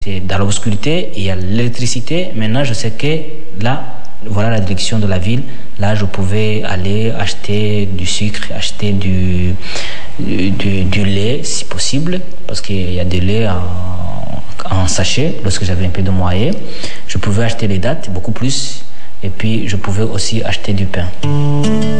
C'est dans l'obscurité, il y a l'électricité. Maintenant, je sais que là, voilà la direction de la ville. Là, je pouvais aller acheter du sucre, acheter du lait, si possible, parce qu'il y a du lait en sachet, lorsque j'avais un peu de moyens. Je pouvais acheter les dattes, beaucoup plus. Et puis, je pouvais aussi acheter du pain.